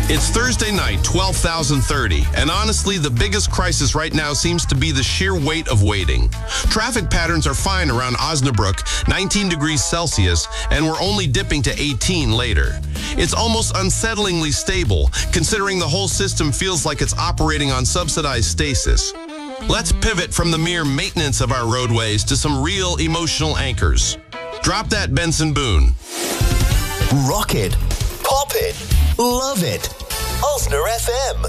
It's Thursday night, 12,030, and honestly, the biggest crisis right now seems to be the sheer weight of waiting. Traffic patterns are fine around Osnabrück, 19 degrees Celsius, and we're only dipping to 18 later. It's almost unsettlingly stable, considering the whole system feels like it's operating on subsidized stasis. Let's pivot from the mere maintenance of our roadways to some real emotional anchors. Drop that, Benson Boone. Rock it, pop it, love it. Osner FM.